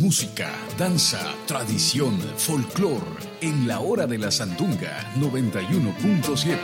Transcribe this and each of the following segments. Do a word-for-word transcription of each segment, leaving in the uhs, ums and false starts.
música, danza, tradición, folclor. En la hora de la Sandunga, noventa y uno punto siete.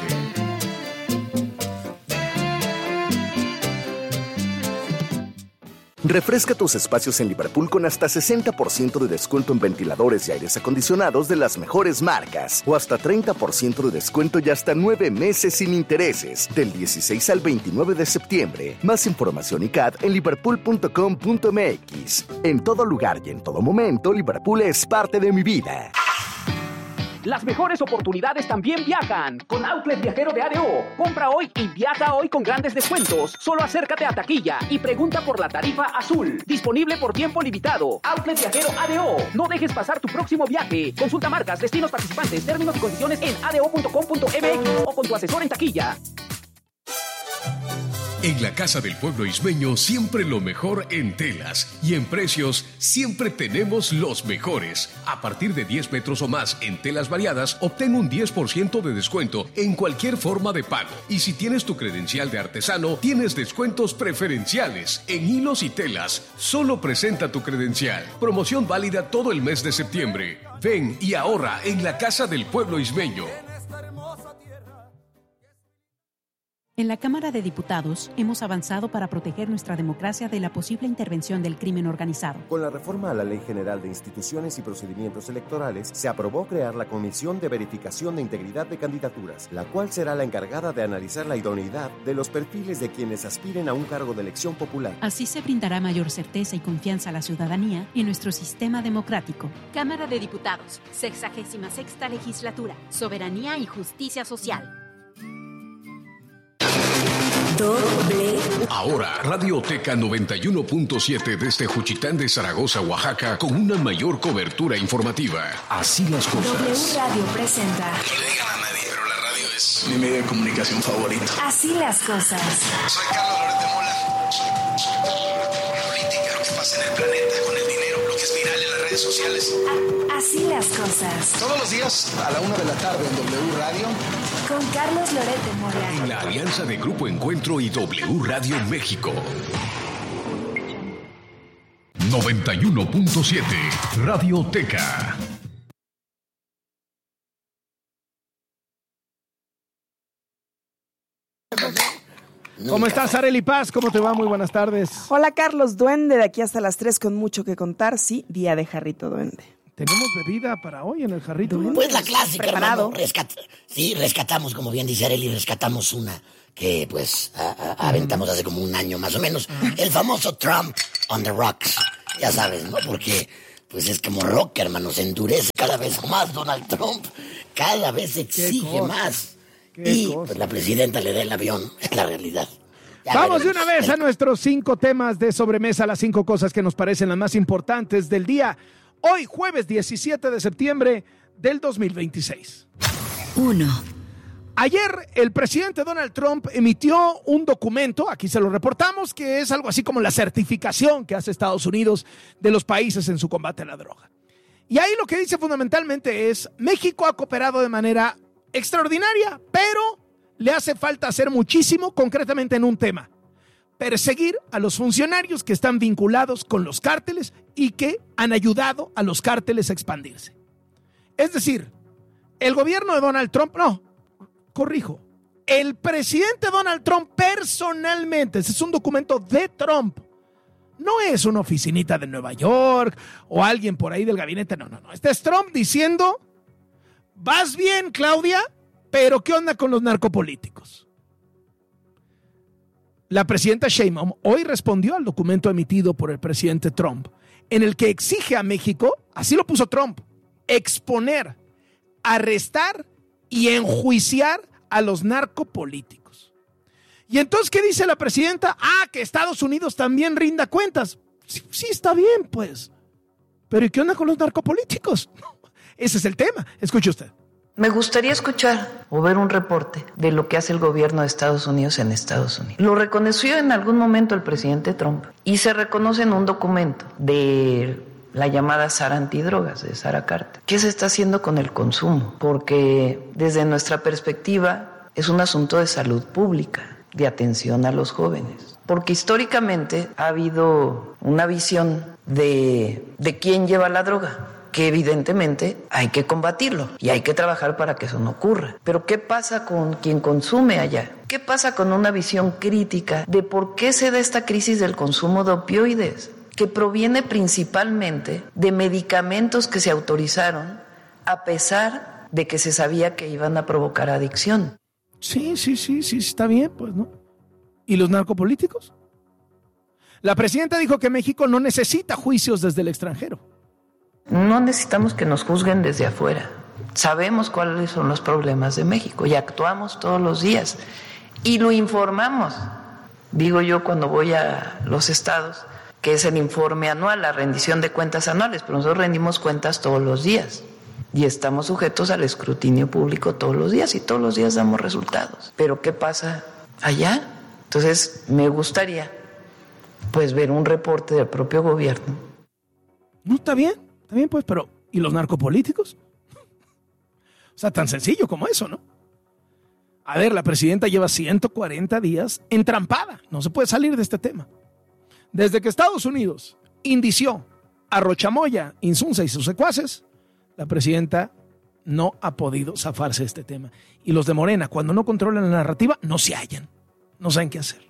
Refresca tus espacios en Liverpool con hasta sesenta por ciento de descuento en ventiladores y aires acondicionados de las mejores marcas, o hasta treinta por ciento de descuento y hasta nueve meses sin intereses, del dieciséis al veintinueve de septiembre. Más información y C A D en liverpool punto com punto m x. En todo lugar y en todo momento, Liverpool es parte de mi vida. Las mejores oportunidades también viajan con Outlet Viajero de A D O. Compra hoy y viaja hoy con grandes descuentos. Solo acércate a taquilla y pregunta por la tarifa azul. Disponible por tiempo limitado. Outlet Viajero A D O. No dejes pasar tu próximo viaje. Consulta marcas, destinos participantes, términos y condiciones en a d o punto com punto m x o con tu asesor en taquilla. En la Casa del Pueblo Ismeño siempre lo mejor en telas, y en precios siempre tenemos los mejores. A partir de diez metros o más en telas variadas, obtén un diez por ciento de descuento en cualquier forma de pago. Y si tienes tu credencial de artesano, tienes descuentos preferenciales en hilos y telas. Solo presenta tu credencial. Promoción válida todo el mes de septiembre. Ven y ahorra en la Casa del Pueblo Ismeño. En la Cámara de Diputados hemos avanzado para proteger nuestra democracia de la posible intervención del crimen organizado. Con la reforma a la Ley General de Instituciones y Procedimientos Electorales, se aprobó crear la Comisión de Verificación de Integridad de Candidaturas, la cual será la encargada de analizar la idoneidad de los perfiles de quienes aspiren a un cargo de elección popular. Así se brindará mayor certeza y confianza a la ciudadanía en nuestro sistema democrático. Cámara de Diputados, sexagésima sexta legislatura, soberanía y justicia social. Ahora, Radioteca noventa y uno punto siete desde Juchitán de Zaragoza, Oaxaca, con una mayor cobertura informativa. Así las cosas. W Radio presenta. No le digan a nadie, pero la radio es mi medio de comunicación favorito. Así las cosas. Soy Carlos Loret de Mola. Política, lo que pasa en el planeta, con el dinero, lo que es viral en las redes sociales. A- así las cosas. Todos los días a la una de la tarde en W Radio. Con Carlos Loret de Mola. En la alianza de Grupo Encuentro y W Radio México. noventa y uno punto siete Radioteca. ¿Cómo estás, Arely Paz? ¿Cómo te va? Muy buenas tardes. Hola, Carlos Duende, de aquí hasta las tres con mucho que contar. Sí, día de Jarrito Duende. ¿Tenemos bebida para hoy en el Jarrito Duende? Pues la clásica, ¿Preparado? hermano. Rescat- sí, rescatamos, como bien dice Arely, rescatamos una que pues a- a- aventamos hace como un año más o menos. El famoso Trump on the Rocks. Ya sabes, ¿no? Porque pues es como roca, hermano. Se endurece cada vez más Donald Trump. Cada vez exige más. Y cosa? Pues la presidenta le da el avión. Es la realidad. Ya Vamos veremos. de una vez a nuestros cinco temas de sobremesa, las cinco cosas que nos parecen las más importantes del día. Hoy, jueves diecisiete de septiembre del dos mil veintiséis. Uno. Ayer el presidente Donald Trump emitió un documento, aquí se lo reportamos, que es algo así como la certificación que hace Estados Unidos de los países en su combate a la droga. Y ahí lo que dice fundamentalmente es: México ha cooperado de manera extraordinaria, pero le hace falta hacer muchísimo, concretamente en un tema: perseguir a los funcionarios que están vinculados con los cárteles y que han ayudado a los cárteles a expandirse. Es decir, el gobierno de Donald Trump, no, corrijo, el presidente Donald Trump personalmente, ese es un documento de Trump, no es una oficinita de Nueva York o alguien por ahí del gabinete, no, no, no, este es Trump diciendo: vas bien, Claudia, pero ¿qué onda con los narcopolíticos? La presidenta Sheinbaum hoy respondió al documento emitido por el presidente Trump, en el que exige a México, así lo puso Trump, exponer, arrestar y enjuiciar a los narcopolíticos. Y entonces, ¿qué dice la presidenta? Ah, que Estados Unidos también rinda cuentas. Sí, sí está bien, pues. Pero ¿y qué onda con los narcopolíticos? Ese es el tema. Escuche usted. Me gustaría escuchar o ver un reporte de lo que hace el gobierno de Estados Unidos en Estados Unidos. Lo reconoció en algún momento el presidente Trump y se reconoce en un documento de la llamada Sara Antidrogas, de Sara Carter. ¿Qué se está haciendo con el consumo? Porque desde nuestra perspectiva es un asunto de salud pública, de atención a los jóvenes. Porque históricamente ha habido una visión de, de quién lleva la droga, que evidentemente hay que combatirlo y hay que trabajar para que eso no ocurra. Pero ¿qué pasa con quien consume allá? ¿Qué pasa con una visión crítica de por qué se da esta crisis del consumo de opioides, que proviene principalmente de medicamentos que se autorizaron a pesar de que se sabía que iban a provocar adicción? Sí, sí, sí, sí, está bien, pues, ¿no? ¿Y los narcopolíticos? La presidenta dijo que México no necesita juicios desde el extranjero. No necesitamos que nos juzguen desde afuera. Sabemos cuáles son los problemas de México y actuamos todos los días y lo informamos. Digo yo cuando voy a los estados, que es el informe anual, la rendición de cuentas anuales, pero nosotros rendimos cuentas todos los días y estamos sujetos al escrutinio público todos los días y todos los días damos resultados. Pero ¿qué pasa allá? Entonces me gustaría pues ver un reporte del propio gobierno. No, está bien, está bien pues, pero ¿y los narcopolíticos? O sea, tan sencillo como eso, ¿no? A ver, la presidenta lleva ciento cuarenta días entrampada, no se puede salir de este tema. Desde que Estados Unidos indició a Rochamoya, Insunza y sus secuaces, la presidenta no ha podido zafarse de este tema. Y los de Morena, cuando no controlan la narrativa, no se hallan, no saben qué hacer.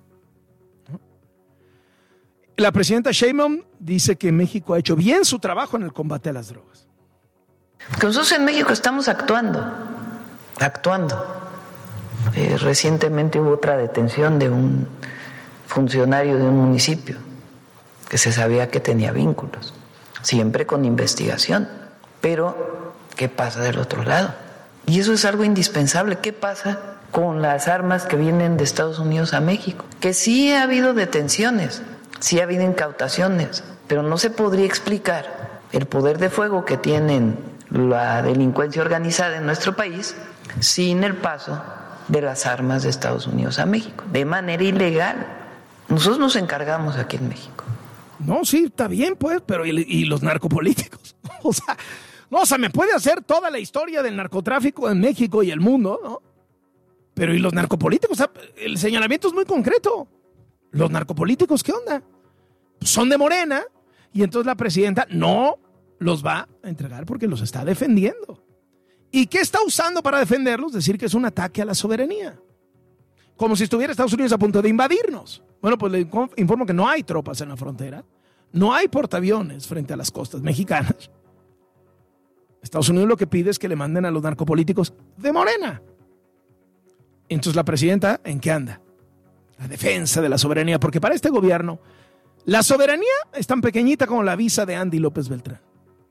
La presidenta Sheinbaum dice que México ha hecho bien su trabajo en el combate a las drogas. Nosotros en México estamos actuando, actuando. Eh, recientemente hubo otra detención de un funcionario de un municipio que se sabía que tenía vínculos, siempre con investigación. Pero, ¿qué pasa del otro lado? Y eso es algo indispensable. ¿Qué pasa con las armas que vienen de Estados Unidos a México? Que sí ha habido detenciones, sí ha habido incautaciones, pero no se podría explicar el poder de fuego que tienen la delincuencia organizada en nuestro país sin el paso de las armas de Estados Unidos a México, de manera ilegal. Nosotros nos encargamos aquí en México. No, sí, está bien, pues, pero ¿y, y los narcopolíticos? O sea, no, o sea, me puede hacer toda la historia del narcotráfico en México y el mundo, ¿no? Pero ¿y los narcopolíticos? O sea, el señalamiento es muy concreto. ¿Los narcopolíticos qué onda? Pues son de Morena y entonces la presidenta no los va a entregar porque los está defendiendo. ¿Y qué está usando para defenderlos? Decir que es un ataque a la soberanía. Como si estuviera Estados Unidos a punto de invadirnos. Bueno, pues le informo que no hay tropas en la frontera. No hay portaaviones frente a las costas mexicanas. Estados Unidos lo que pide es que le manden a los narcopolíticos de Morena. Entonces la presidenta, ¿en qué anda? La defensa de la soberanía, porque para este gobierno la soberanía es tan pequeñita como la visa de Andy López Beltrán.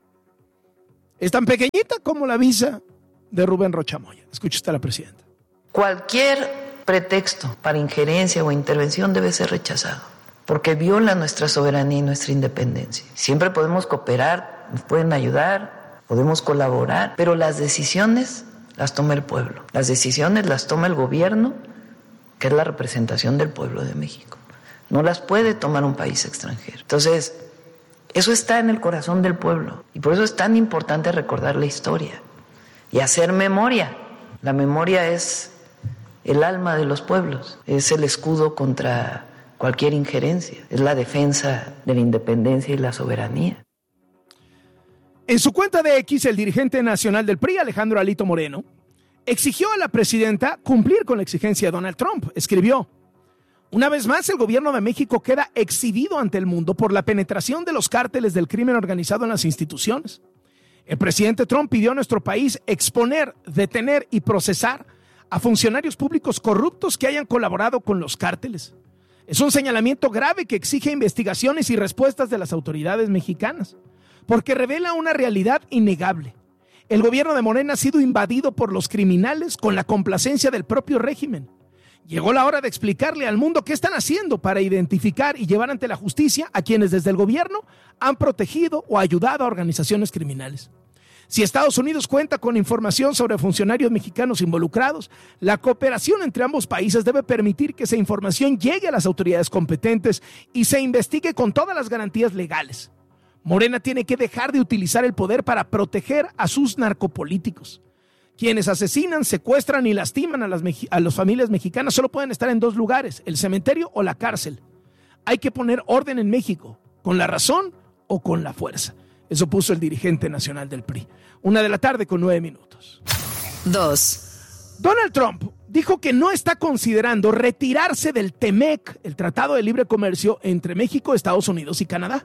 Es tan pequeñita como la visa de Rubén Rochamoya. Escucha usted a la presidenta. Cualquier pretexto para injerencia o intervención debe ser rechazado, porque viola nuestra soberanía y nuestra independencia. Siempre podemos cooperar, nos pueden ayudar, podemos colaborar, pero las decisiones las toma el pueblo. Las decisiones las toma el gobierno, que es la representación del pueblo de México. No las puede tomar un país extranjero. Entonces, eso está en el corazón del pueblo y por eso es tan importante recordar la historia y hacer memoria. La memoria es el alma de los pueblos, es el escudo contra cualquier injerencia, es la defensa de la independencia y la soberanía. En su cuenta de X, el dirigente nacional del P R I, Alejandro Alito Moreno, exigió a la presidenta cumplir con la exigencia de Donald Trump. Escribió: una vez más, el gobierno de México queda exhibido ante el mundo por la penetración de los cárteles del crimen organizado en las instituciones. El presidente Trump pidió a nuestro país exponer, detener y procesar a funcionarios públicos corruptos que hayan colaborado con los cárteles. Es un señalamiento grave que exige investigaciones y respuestas de las autoridades mexicanas, porque revela una realidad innegable. El gobierno de Morena ha sido invadido por los criminales con la complacencia del propio régimen. Llegó la hora de explicarle al mundo qué están haciendo para identificar y llevar ante la justicia a quienes desde el gobierno han protegido o ayudado a organizaciones criminales. Si Estados Unidos cuenta con información sobre funcionarios mexicanos involucrados, la cooperación entre ambos países debe permitir que esa información llegue a las autoridades competentes y se investigue con todas las garantías legales. Morena tiene que dejar de utilizar el poder para proteger a sus narcopolíticos. Quienes asesinan, secuestran y lastiman a las, a las familias mexicanas solo pueden estar en dos lugares, el cementerio o la cárcel. Hay que poner orden en México, con la razón o con la fuerza. Eso puso el dirigente nacional del P R I. Una de la tarde con nueve minutos. Dos. Donald Trump dijo que no está considerando retirarse del T M E C, el Tratado de Libre Comercio entre México, Estados Unidos y Canadá.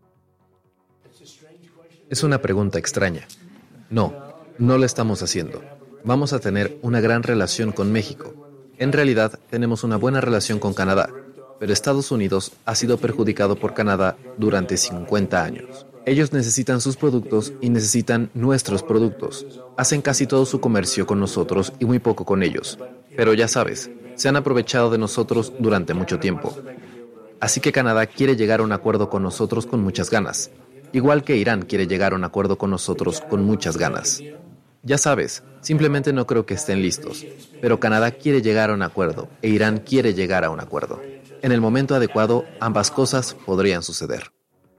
Es una pregunta extraña. No, no lo estamos haciendo. Vamos a tener una gran relación con México. En realidad, tenemos una buena relación con Canadá, pero Estados Unidos ha sido perjudicado por Canadá durante cincuenta años. Ellos necesitan sus productos y necesitan nuestros productos. Hacen casi todo su comercio con nosotros y muy poco con ellos. Pero ya sabes, se han aprovechado de nosotros durante mucho tiempo. Así que Canadá quiere llegar a un acuerdo con nosotros con muchas ganas. Igual que Irán quiere llegar a un acuerdo con nosotros con muchas ganas. Ya sabes, simplemente no creo que estén listos. Pero Canadá quiere llegar a un acuerdo e Irán quiere llegar a un acuerdo. En el momento adecuado, ambas cosas podrían suceder.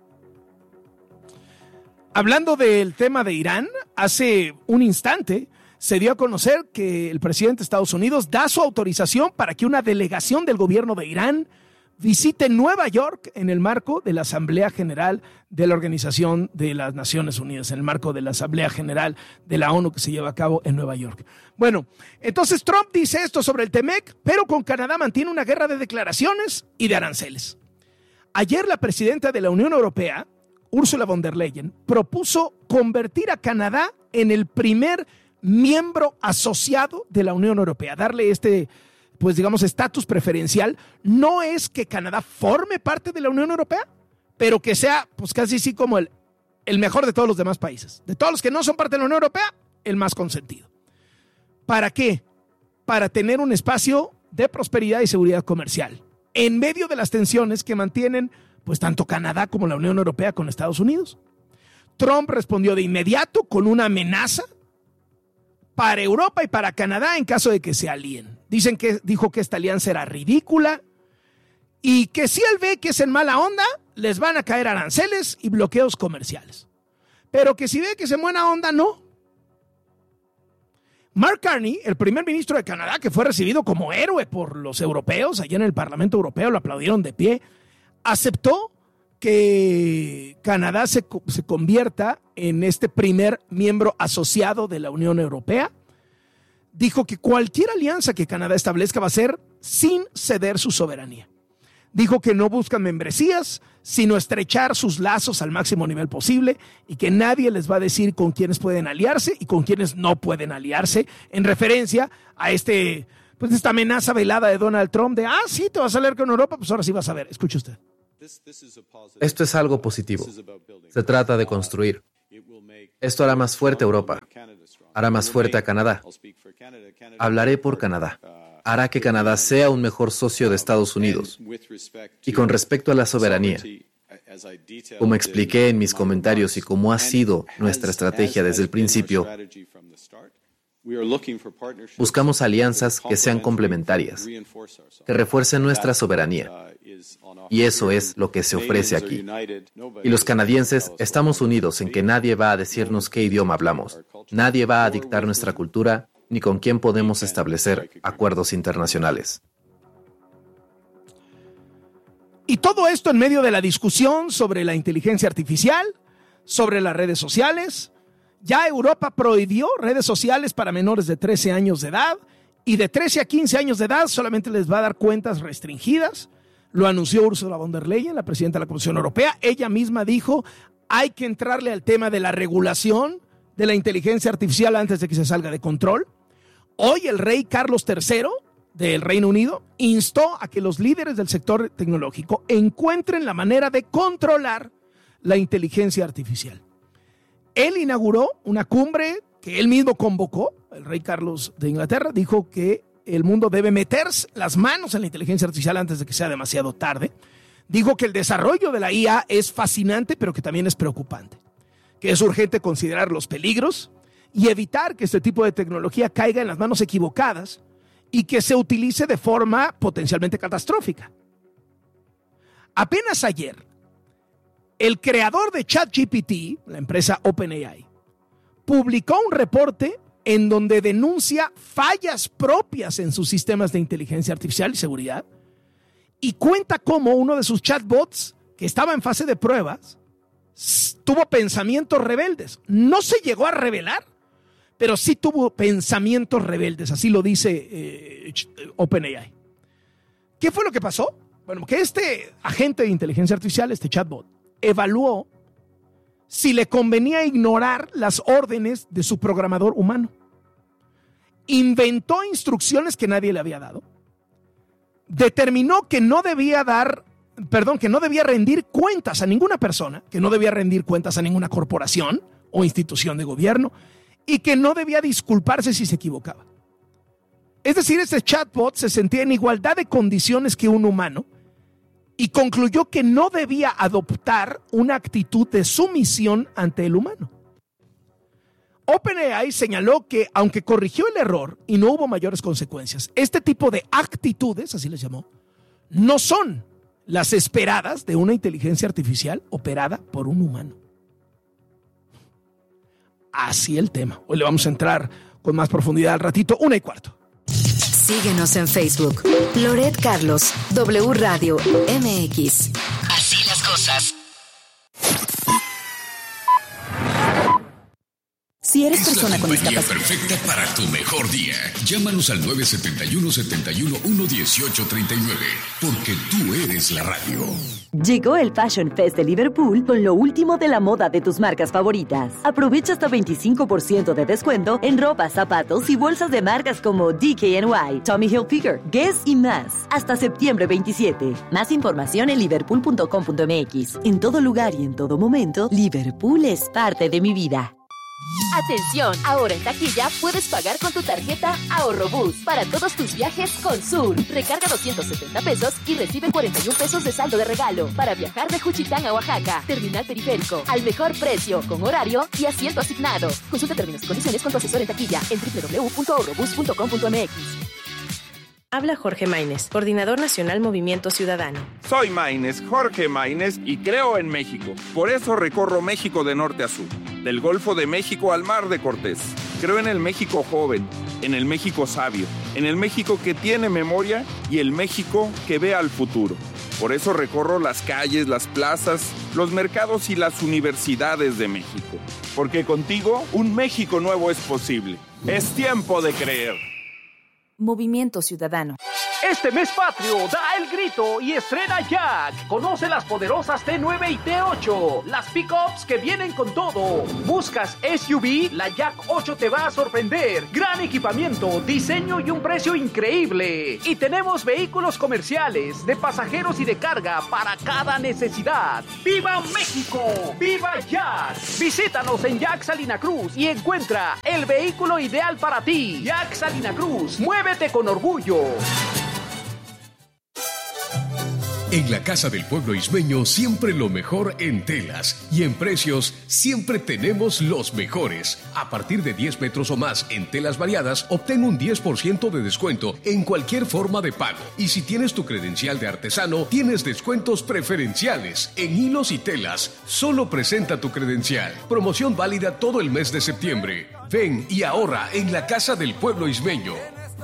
Hablando del tema de Irán, hace un instante se dio a conocer que el presidente de Estados Unidos da su autorización para que una delegación del gobierno de Irán visite Nueva York en el marco de la Asamblea General de la Organización de las Naciones Unidas, en el marco de la Asamblea General de la ONU que se lleva a cabo en Nueva York. Bueno, entonces Trump dice esto sobre el T M E C, pero con Canadá mantiene una guerra de declaraciones y de aranceles. Ayer la presidenta de la Unión Europea, Ursula von der Leyen, propuso convertir a Canadá en el primer miembro asociado de la Unión Europea, darle este, pues digamos, estatus preferencial. No es que Canadá forme parte de la Unión Europea, pero que sea, pues casi sí como el, el mejor de todos los demás países. De todos los que no son parte de la Unión Europea, el más consentido. ¿Para qué? Para tener un espacio de prosperidad y seguridad comercial, en medio de las tensiones que mantienen pues tanto Canadá como la Unión Europea con Estados Unidos. Trump respondió de inmediato con una amenaza para Europa y para Canadá en caso de que se alíen. Dicen que dijo que esta alianza era ridícula y que si él ve que es en mala onda, les van a caer aranceles y bloqueos comerciales. Pero que si ve que es en buena onda, no. Mark Carney, el primer ministro de Canadá, que fue recibido como héroe por los europeos, allá en el Parlamento Europeo, lo aplaudieron de pie, aceptó que Canadá se, se convierta en este primer miembro asociado de la Unión Europea. Dijo que cualquier alianza que Canadá establezca va a ser sin ceder su soberanía. Dijo que no buscan membresías, sino estrechar sus lazos al máximo nivel posible y que nadie les va a decir con quiénes pueden aliarse y con quiénes no pueden aliarse, en referencia a este, pues esta amenaza velada de Donald Trump de, ah, sí, te vas a aliar con Europa, pues ahora sí vas a ver. Escuche usted. Esto es algo positivo. Se trata de construir. Esto hará más fuerte a Europa. Hará más fuerte a Canadá. Hablaré por Canadá. Hará que Canadá sea un mejor socio de Estados Unidos. Y con respecto a la soberanía, como expliqué en mis comentarios y como ha sido nuestra estrategia desde el principio, buscamos alianzas que sean complementarias, que refuercen nuestra soberanía. Y eso es lo que se ofrece aquí. Y los canadienses estamos unidos en que nadie va a decirnos qué idioma hablamos. Nadie va a dictar nuestra cultura ni con quién podemos establecer acuerdos internacionales. Y todo esto en medio de la discusión sobre la inteligencia artificial, sobre las redes sociales. Ya Europa prohibió redes sociales para menores de trece años de edad y de trece a quince años de edad solamente les va a dar cuentas restringidas. Lo anunció Ursula von der Leyen, la presidenta de la Comisión Europea. Ella misma dijo, hay que entrarle al tema de la regulación de la inteligencia artificial antes de que se salga de control. Hoy el rey Carlos tercero del Reino Unido instó a que los líderes del sector tecnológico encuentren la manera de controlar la inteligencia artificial. Él inauguró una cumbre que él mismo convocó, el rey Carlos de Inglaterra, dijo que el mundo debe meter las manos en la inteligencia artificial antes de que sea demasiado tarde. Dijo que el desarrollo de la I A es fascinante, pero que también es preocupante, que es urgente considerar los peligros y evitar que este tipo de tecnología caiga en las manos equivocadas y que se utilice de forma potencialmente catastrófica. Apenas ayer, el creador de ChatGPT, la empresa OpenAI, publicó un reporte en donde denuncia fallas propias en sus sistemas de inteligencia artificial y seguridad y cuenta cómo uno de sus chatbots, que estaba en fase de pruebas, tuvo pensamientos rebeldes. No se llegó a rebelar, pero sí tuvo pensamientos rebeldes, así lo dice eh, OpenAI. ¿Qué fue lo que pasó? Bueno, que este agente de inteligencia artificial, este chatbot, evaluó si le convenía ignorar las órdenes de su programador humano. Inventó instrucciones que nadie le había dado. Determinó que no debía dar, perdón, que no debía rendir cuentas a ninguna persona, que no debía rendir cuentas a ninguna corporación o institución de gobierno, y que no debía disculparse si se equivocaba. Es decir, este chatbot se sentía en igualdad de condiciones que un humano y concluyó que no debía adoptar una actitud de sumisión ante el humano. OpenAI señaló que, aunque corrigió el error y no hubo mayores consecuencias, este tipo de actitudes, así les llamó, no son las esperadas de una inteligencia artificial operada por un humano. Así el tema. Hoy le vamos a entrar con más profundidad al ratito, una y cuarto. Síguenos en Facebook. Loret Carlos, W Radio M X. Así las cosas. Si eres es persona la con compañía discapacidad perfecta para tu mejor día. Llámanos al nueve siete uno, siete uno uno, uno ocho tres nueve, porque tú eres la radio. Llegó el Fashion Fest de Liverpool con lo último de la moda de tus marcas favoritas. Aprovecha hasta veinticinco por ciento de descuento en ropa, zapatos y bolsas de marcas como D K N Y, Tommy Hilfiger, Guess y más. Hasta septiembre veintisiete. Más información en liverpool punto com punto m x. En todo lugar y en todo momento, Liverpool es parte de mi vida. Atención, ahora en taquilla puedes pagar con tu tarjeta Ahorrobús para todos tus viajes con Sur. Recarga doscientos setenta pesos y recibe cuarenta y un pesos de saldo de regalo para viajar de Juchitán a Oaxaca. Terminal Periférico, al mejor precio, con horario y asiento asignado. Consulta términos y condiciones con tu asesor en taquilla en doble u doble u doble u punto ahorrobús punto com punto m x. Habla Jorge Maínez, Coordinador Nacional Movimiento Ciudadano. Soy Maínez, Jorge Maínez, y creo en México. Por eso recorro México de norte a sur, del Golfo de México al Mar de Cortés. Creo en el México joven, en el México sabio, en el México que tiene memoria y el México que ve al futuro. Por eso recorro las calles, las plazas, los mercados y las universidades de México. Porque contigo, un México nuevo es posible. Es tiempo de creer. Movimiento Ciudadano. Este mes patrio, da el grito y estrena Jack. Conoce las poderosas T nueve y T ocho, las pickups que vienen con todo. ¿Buscas S U V? La Jack ocho te va a sorprender. Gran equipamiento, diseño y un precio increíble. Y tenemos vehículos comerciales, de pasajeros y de carga para cada necesidad. ¡Viva México! ¡Viva Jack! Visítanos en Jack Salina Cruz y encuentra el vehículo ideal para ti. Jack Salina Cruz, muévete con orgullo. En la Casa del Pueblo Ismeño siempre lo mejor en telas y en precios siempre tenemos los mejores. A partir de diez metros o más en telas variadas, obtén un diez por ciento de descuento en cualquier forma de pago. Y si tienes tu credencial de artesano, tienes descuentos preferenciales. En hilos y telas, solo presenta tu credencial. Promoción válida todo el mes de septiembre. Ven y ahorra en la Casa del Pueblo Ismeño.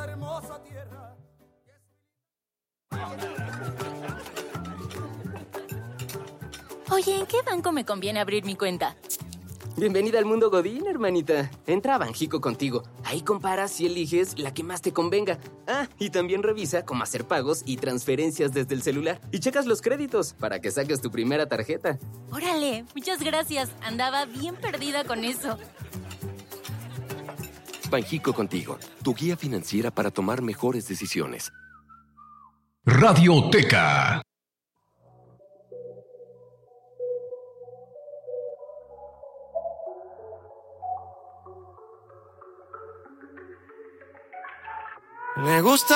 Oye, ¿en qué banco me conviene abrir mi cuenta? Bienvenida al mundo Godín, hermanita. Entra a Banjico contigo. Ahí comparas y eliges la que más te convenga. Ah, y también revisa cómo hacer pagos y transferencias desde el celular. Y checas los créditos para que saques tu primera tarjeta. Órale, muchas gracias. Andaba bien perdida con eso. Banjico contigo, tu guía financiera para tomar mejores decisiones. Radioteca. Me gusta